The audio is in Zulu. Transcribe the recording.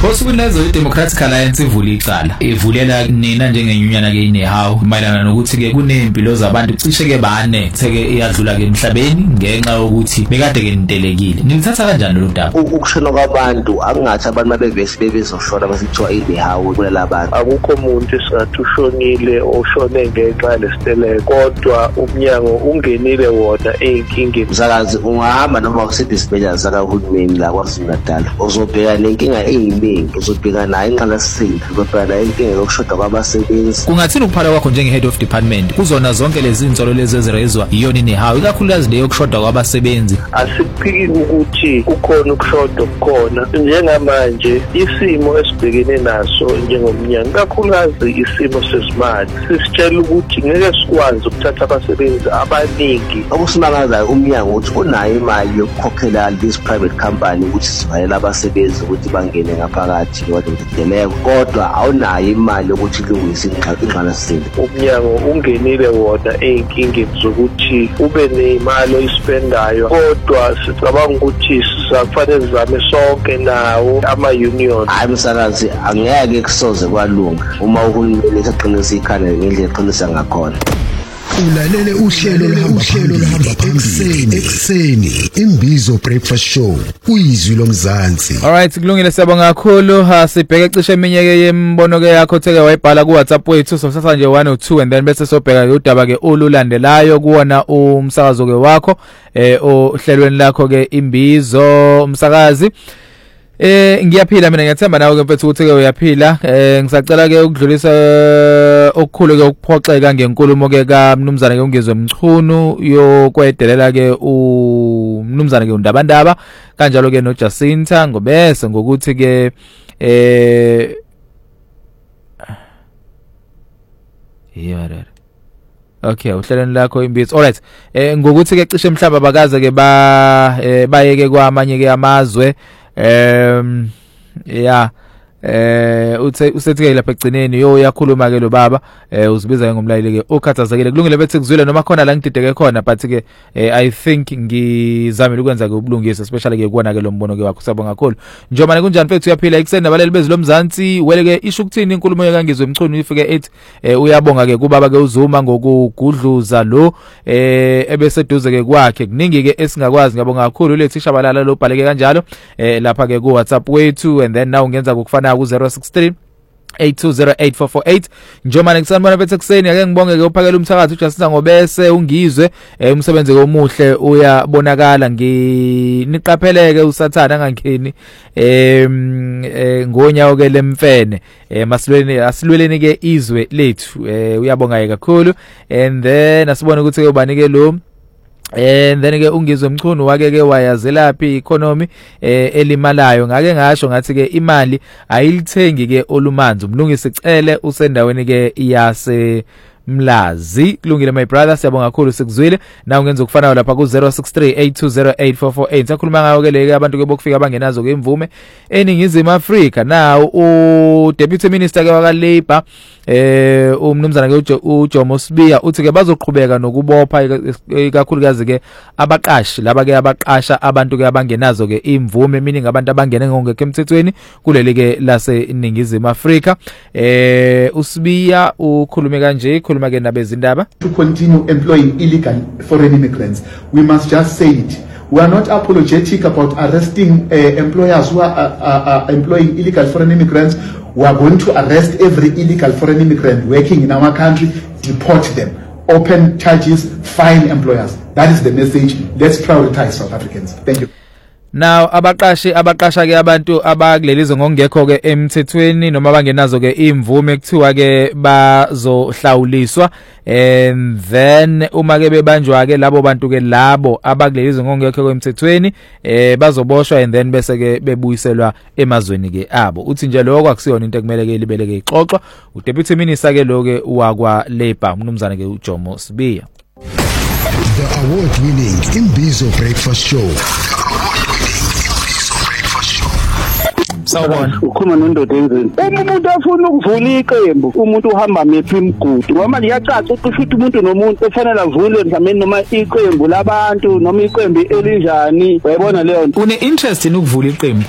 Osukunezo iDemocratic Alliance ivula icala ivulela nina njengenyunyana ke inehawu mayelana nokuthi ke kunempilo zabantu cishe ke bane seke iyadlula ke emhlabeni ngenxa yokuthi bekade ke nitelekile. Nilithatha kanjani lo daba? Ukushona kwabantu akungathi abantu mabevesi bebezoshona basithiwa inehawu kulela abantu. Akukho umuntu esingathi ushonile oshone ngenxa lesiteleko kodwa umnyango ungenile wona einkingeni. Msakazi ungahamba noma usiphi isibhedlela sakahulumeni la kwaZulu-Natal uzobheka lenkinga eyiningi, uzobheka nayo inqalasisinda, uzobheka nayo inkinga yokushoda kwabasebenzi. Kungathini ukuphala kwakho njenge-head of department kuzona zonke lezi insolo lezi ezirezwa iyona inehawu ikakhulukazi leyo yokushoda kwabasebenzi? Asiphiki ukuthi kukhona ukushoda okukhona njengamanje isimo esibhekene naso njengomnyango kakhulukazi isimo sezimali sisitshela ukuthi ngeke sikwazi ukuthatha abasebenzi abaningi. Okusimangazayo umnyango ukuthi unayo imali yokukhokhela lezi private company ukuthi sibayela abasebenzi ukuthi bangene ngaphakathi kwadokotela kodwa awunayo imali yokuthi kulungise inqalasisinda. Umnyango ungenile wona einkingeni zokuthi ube nemali oyispendayo kodwa sicabanga ukuthi sizakufanele sizame sonke nawo ama-union. Hayi msakazi angeke kusoze kwalunga uma uhulumeni eqinisa ikhanda ngendlela eqinisa ngakhona. Ulalele uhlelo oluhamba ekseni Imbizo Breakfast Show kuyizwi lomzansi. Alright, kulungile siyabonga kakhulu. Sibheke cishe iminyeke yembono ke yakho theke wayibhala ku WhatsApp wethu sosatha nje 1 or 2 and then bese sobheka ke udaba ke olulandelayo kuona umsakazo ke wakho ohlelweni lakho ke Imbizo umsakazi. Ngiyaphila mina ngiyathemba nawe ke mfethu ukuthi ke uyaphila. Ngisacela ke ukudlulisa okukhulu ke ukuphoxeka ngenkulumo ke kaMnumzana ke ungizwe Mchunu yokwedelela ke uMnumzana ke uNdabandaba kanjalo ke noJacinta ngobese ngokuthi ke yara. Okay, uhlelweni lakho Imbizo. Alright. Ngokuthi ke cishe mhlaba bakaze ke bayeke kwamanye ke amazwe yeah usethi lapha egcineni yakhuluma ke lo baba uzibiza ke ngomlayeli ke okhathazekile kulungile bethi kuzwile noma khona la ngidideke khona but ke I think ngizamile ukwenza ke ubulungisa especially ke kuona ke lo mbono ke wakho sabonga kakhulu njengoba kunjani mfethu uyaphila ekuseni nabaleli bezwi lomzansi wele ke isho ukuthini inkulumo yakangizwe Mchunu ifike ethi uyabonga ke kubaba ke uZuma ngokugudluza lo ebeseduze ke kwakhe kuningi ke esingakwazi ngiyabonga kakhulu lethi Shabalala lo bhaleke kanjalo lapha ke ku WhatsApp wethu and then now ngenza ukufana ku 063 8208448 njengoba ngisanibona bethe kuseni ake ngibonge ke uphakela umthakathi uJacinta ngobese ungizwe umsebenzi omuhle uyabonakala nginiqapheleke usathana angangeni ngonyawo ke lemfene asilweleni ke izwe lethu uyabonga kakhulu and then asibone ukuthi ke ubanike lo and then ke ungizwe Mchunu wake ke wayazelaphi economy elimalayo ngake ngasho ngathi ke imali ayilithengi ke olumanzi umlungisi cele usendaweni ke yase Mlazi kulungile my brother siyabonga kakhulu sikuzwile na ungenza ukufanayo lapha ku 0638208448 sakhuluma ngayo ke leke abantu ke bokufika abangenazo ke imvume eningizimu Afrika now u deputy minister ke waka Labor umnumzana ke uJomo Sibiya uthi ke bazoqhubeka nokubopha ikakhulukazi ke abaqashi laba ke abaqasha abantu ke abangenazo ke imvume meaning abantu abangene ngongekho emthethweni kuleli ke lase ningizimu Afrika uSibiya ukhulume kanje to continue employing illegal foreign immigrants. We must just say it. We are not apologetic about arresting employers who are employing illegal foreign immigrants. We are going to arrest every illegal foreign immigrant working in our country, deport them, open charges, fine employers. That is the message. Let's prioritize South Africans. Thank you. Now abaqasha ke abantu abakulelizo ngongekho ke emthethweni noma bangenazo ke imvume kuthiwa ke bazohlawuliswa and then uma ke bebanjwa ke labo bantu ke labo abakulelizo ngongekho emthethweni bazoboshwa and then bese ke bebuyiselwa emazweni ke abo uthi nje lokho akusiyona into ekumele ke libeleke ixoxwa uDeputy Minister ke lo ke wakwa Labor umnumzana ke uJomo Sibiya. The award-winning Imbizo Breakfast Show. Sawubona ukhuluma noNdoda Enzeni. Umuntu afuna ukuvula iqembu umuntu uhamba mephi imigudu ngoba liyacaca ukuthi umuntu nomuntu efanele avule mhlawumbe noma iqembu labantu noma iqembu elinjani uyabona leyo nto. Une interest in ukuvula iqembu